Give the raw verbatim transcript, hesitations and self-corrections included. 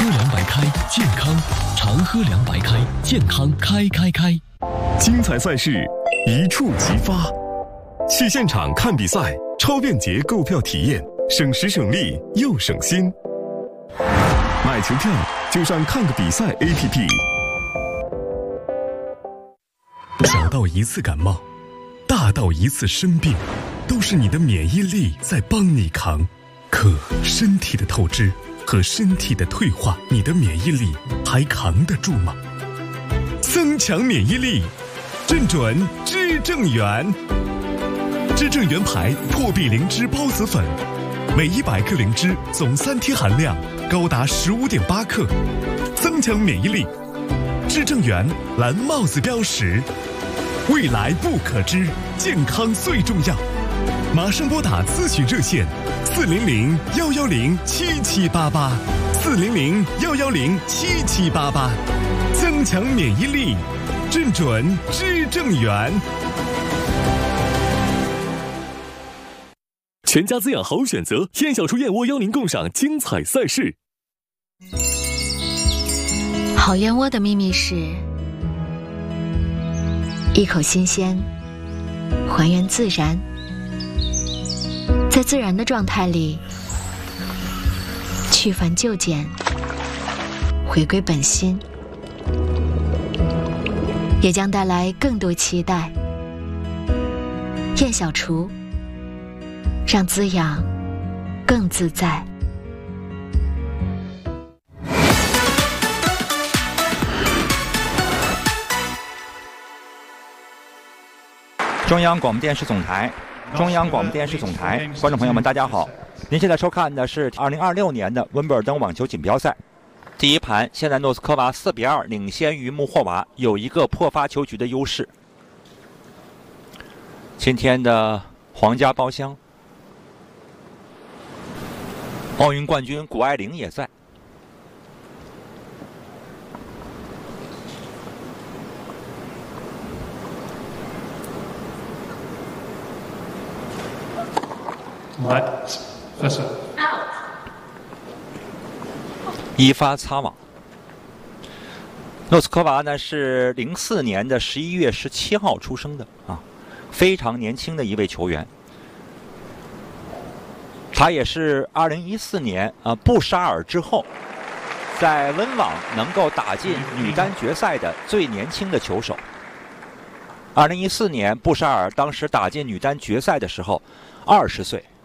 凉白开，健康；常喝凉白开，健康开开开。 精彩赛事一触即发，去现场看比赛，超便捷购票体验，省时省力又省心。买球票就上看个比赛 A P P。小到一次感冒，大到一次生病，都是你的免疫力在帮你扛。可身体的透支和身体的退化，你的免疫力还扛得住吗？增强免疫力，正准知正元。知正元牌破壁灵芝孢子粉，每一百克灵芝总三贴含量高达十五点八克，增强免疫力。知正元蓝帽子标识，未来不可知，健康最重要。马上拨打咨询热线四零零幺幺零七七八八，四零零幺幺零七七八八，增强免疫力，正准知正元。全家滋养好选择，燕小厨燕窝邀您共赏精彩赛事。 好燕窝的秘密是一口新鲜，还原自然，在自然的状态里去繁就简，回归本心，也将带来更多期待。燕小厨，让滋养更自在。 中央广播电视总台，中央广播电视总台，观众朋友们，大家好！您现在收看的是二零二六年的温布尔登网球锦标赛第一盘，现在诺斯科娃四比二领先于穆霍娃，有一个破发球局的优势。今天的皇家包厢，奥运冠军谷爱凌也在。 Let first serve. 一发擦网。诺斯科娃呢是零四年的十一月十七号出生的啊，非常年轻的一位球员。他也是二零一四年啊布沙尔之后，在温网能够打进女单决赛的最年轻的球手。二零一四年布沙尔当时打进女单决赛的时候，二十岁。